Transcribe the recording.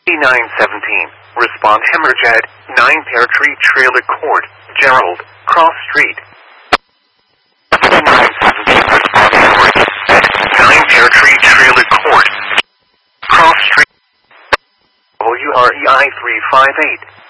E917. Respond Hemorrhage 9 Pear Tree Trailer Court, Gerald, Cross Street. E917. Respond Hemorrhage 9 Pear Tree Trailer Court, Cross Street. WREI 358.